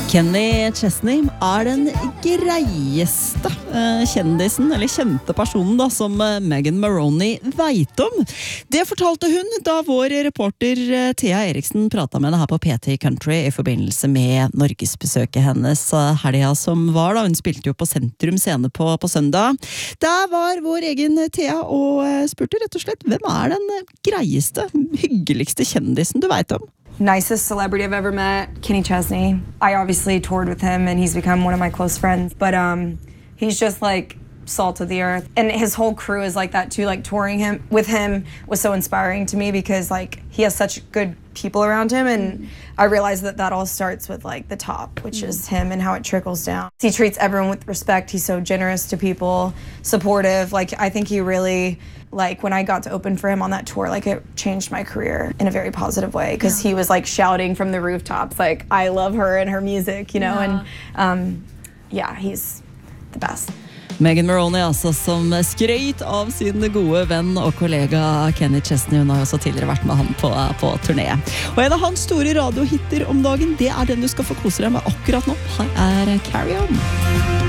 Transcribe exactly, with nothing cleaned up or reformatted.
Kenny Chesney er den greieste uh, kjendisen, eller kjente personen da, som uh, Megan Maroney vet om. Det fortalte hun da vår reporter uh, Thea Eriksen pratet med henne her på P T Country i forbindelse med Norgesbesøket hennes uh, helga som var da. Hun spilte jo på Sentrum Scene på, på søndag. Der var vår egen Thea og uh, spurte rett og slett, hvem er den uh, greieste, hyggeligste kjendisen du vet om? Nicest celebrity I've ever met, Kenny Chesney. I obviously toured with him and he's become one of my close friends, but um, he's just like salt of the earth. And his whole crew is like that too, like touring him with him was so inspiring to me because like he has such good people around him, and I realized that that all starts with like the top, which is him, and how it trickles down. He treats everyone with respect. He's so generous to people, supportive. Like I think he really, like when I got to open for him on that tour, like it changed my career in a very positive way because yeah. he was like shouting from the rooftops like I love her and her music, you know, yeah. and um, yeah, he's the best. Megan Maroney altså, som skrøyt av sin gode venn og kollega Kenny Chesney. Hun har også tidligere vært med han på, på turné. Og en av hans store radiohitter om dagen, det er den du skal få kose deg med akkurat nå. Her er Carry On.